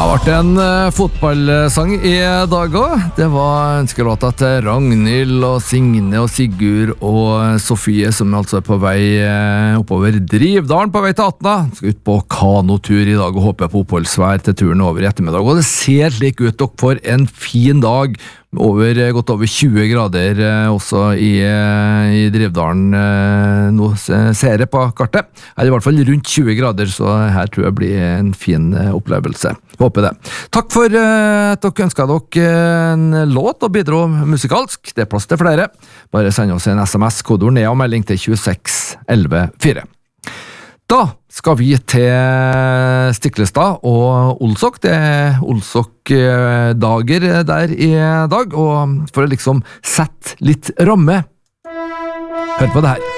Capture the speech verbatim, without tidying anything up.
Det ble en uh, fotballsang i dag også. Det var ønskelåta til Ragnhild og Signe og Sigurd og Sofie, som altså er på vei uh, oppover Drivdalen på vei til Atna. Skal ut på kanotur i dag og håper på oppholdsvær til turen over i ettermiddag. Og det ser slik ut dere for en fin dag. Over, godt over tjue grader eh, også i, eh, i Drivdalen eh, nå ser jeg på kartet, eller i hvert fall rundt tjue grader, så her tror jeg blir en fin eh, opplevelse. Håper det. Takk for eh, at dere ønsket dere en låt og bidro musikalsk. Det er plass til flere. Bare send oss en sms, kodeord ned og melding til tjueseks elleve fire. Da skal vi til Stiklestad og Olsok. Det er Olsok-dager der i dag, og for å liksom sette litt ramme, hør på det her.